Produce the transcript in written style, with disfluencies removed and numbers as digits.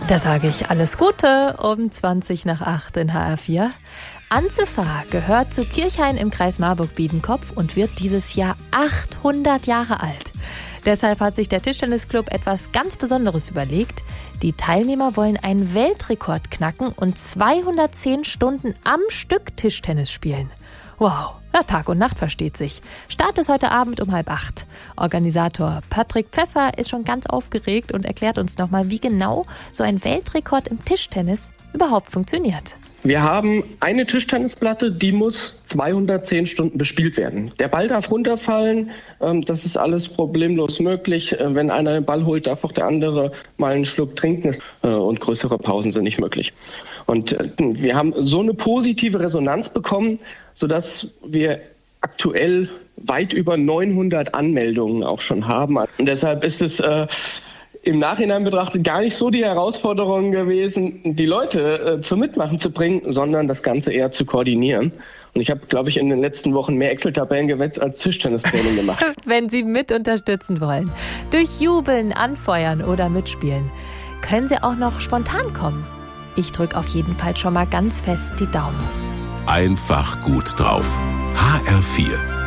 Da sage ich alles Gute um 20:20 in HR4. Anzefa gehört zu Kirchhain im Kreis Marburg-Biedenkopf und wird dieses Jahr 800 Jahre alt. Deshalb hat sich der Tischtennisclub etwas ganz Besonderes überlegt. Die Teilnehmer wollen einen Weltrekord knacken und 210 Stunden am Stück Tischtennis spielen. Wow, ja, Tag und Nacht versteht sich. Start ist heute Abend um 7:30. Organisator Patrick Pfeffer ist schon ganz aufgeregt und erklärt uns nochmal, wie genau so ein Weltrekord im Tischtennis überhaupt funktioniert. Wir haben eine Tischtennisplatte, die muss 210 Stunden bespielt werden. Der Ball darf runterfallen, das ist alles problemlos möglich. Wenn einer den Ball holt, darf auch der andere mal einen Schluck trinken und größere Pausen sind nicht möglich. Und wir haben so eine positive Resonanz bekommen, sodass wir aktuell weit über 900 Anmeldungen auch schon haben. Und deshalb ist es im Nachhinein betrachtet gar nicht so die Herausforderung gewesen, die Leute zum Mitmachen zu bringen, sondern das Ganze eher zu koordinieren. Und ich habe, glaube ich, in den letzten Wochen mehr Excel-Tabellen gewetzt als Tischtennistraining gemacht. Wenn Sie mit unterstützen wollen, durch Jubeln, Anfeuern oder Mitspielen, können Sie auch noch spontan kommen. Ich drücke auf jeden Fall schon mal ganz fest die Daumen. Einfach gut drauf. HR4